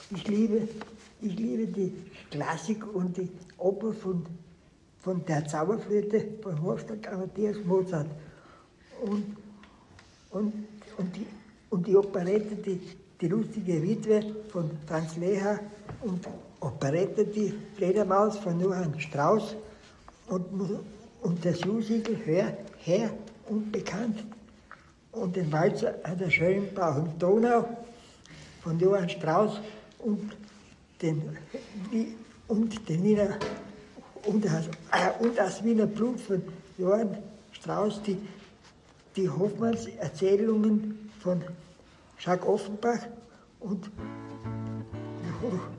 Ich liebe die Klassik und die Oper von der Zauberflöte von Wolfgang Amadeus Mozart. Und die Operette, die lustige Witwe von Franz Lehár und Operette Die Fledermaus von Johann Strauss und das Musical Herr unbekannt und den Walzer an der schönen braunen Donau von Johann Strauss und das Wiener Blut von Johann Strauss, die Hoffmanns Erzählungen von Jacques Offenbach und